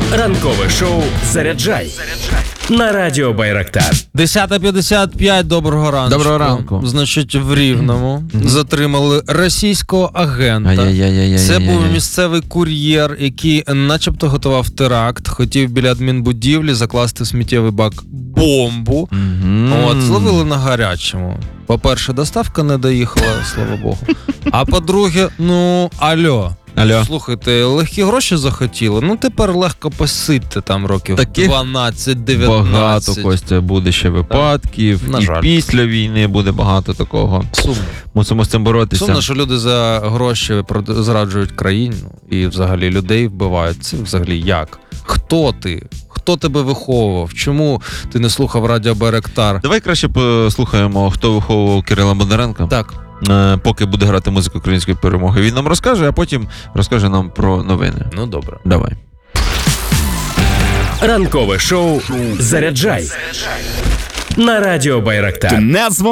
Ранкове шоу «Заряджай» на радіо Байрактар. 10:55, доброго ранку. Доброго ранку. Значить, в Рівному затримали російського агента. Це був місцевий кур'єр, який начебто готував теракт, хотів біля адмінбудівлі закласти в сміттєвий бак бомбу. Зловили на гарячому. По-перше, доставка не доїхала, слава Богу. А по-друге, алло. Слухайте, легкі гроші захотіли, тепер легко посидьте там років 12-19. Багато, Костя, буде ще випадків, на і жаль. після війни буде багато такого. Сумно. Мусимо з цим боротися. Сумно, що люди за гроші зраджують країну і взагалі людей вбивають. Це взагалі як? Хто ти? Хто тебе виховував? Чому ти не слухав радіо Байрактар? Давай краще послухаємо, хто виховував Кирила Бондаренка. Так. Поки буде грати музику української перемоги. Він нам розкаже, а потім розкаже нам про новини. Добре. Давай. Ранкове шоу «Заряджай» на радіо Байрактар.